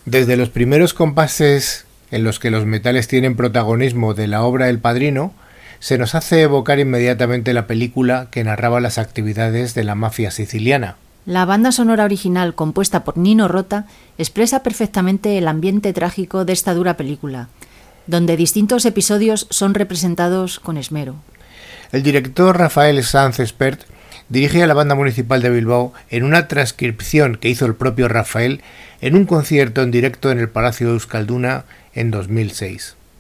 Desde los primeros compases en los que los metales tienen protagonismo de la obra El Padrino, se nos hace evocar inmediatamente la película que narraba las actividades de la mafia siciliana. La banda sonora original, compuesta por Nino Rota, expresa perfectamente el ambiente trágico de esta dura película, donde distintos episodios son representados con esmero. El director Rafael Sanz Espert dirige a la Banda Municipal de Bilbao en una transcripción que hizo el propio Rafael en un concierto en directo en el Palacio de Euskalduna en 2006.